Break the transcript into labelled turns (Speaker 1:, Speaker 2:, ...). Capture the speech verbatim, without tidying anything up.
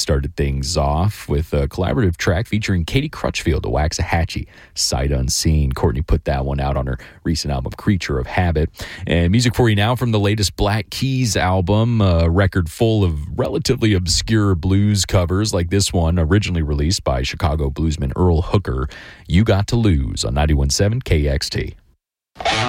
Speaker 1: started things off with a collaborative track featuring Katie Crutchfield, a Waxahachie, Sight Unseen. Courtney put that one out on her recent album, Creature of Habit. And music for you now from the latest Black Keys album, a record full of relatively obscure blues covers like this one, originally released by Chicago bluesman Earl Hooker. You Got to Lose on ninety-one point seven K X T.